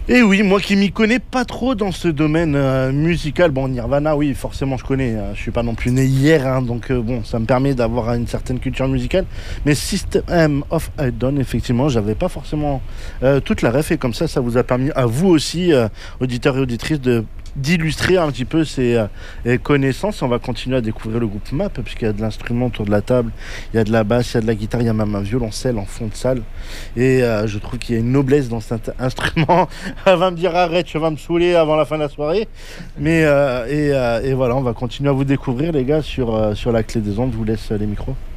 Et oui, moi qui m'y connais pas trop dans ce domaine musical, bon, Nirvana, oui, forcément je connais, je suis pas non plus né hier, hein, donc bon, ça me permet d'avoir une certaine culture musicale. Mais System of a Down, effectivement, j'avais pas forcément toute la ref, et comme ça vous a permis à vous aussi, auditeurs et auditrices, d'illustrer un petit peu ces connaissances. On va continuer à découvrir le groupe MAP, puisqu'il y a de l'instrument autour de la table, il y a de la basse, il y a de la guitare, il y a même un violoncelle en fond de salle. Et je trouve qu'il y a une noblesse dans cet instrument. Elle va me dire arrête, tu vas me saouler avant la fin de la soirée. Et voilà, on va continuer à vous découvrir, les gars, sur la clé des ondes. Je vous laisse les micros.